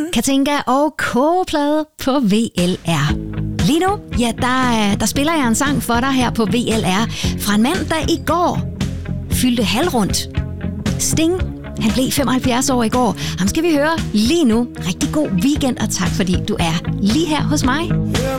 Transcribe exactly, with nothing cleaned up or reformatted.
Katinka og kogeplade på V L R. Lige nu, ja, der, der spiller jeg en sang for dig her på V L R fra en mand, der i går fyldte halvrundt. Sting, han blev femoghalvfjerds år i går. Ham skal vi høre lige nu. Rigtig god weekend, og tak fordi du er lige her hos mig.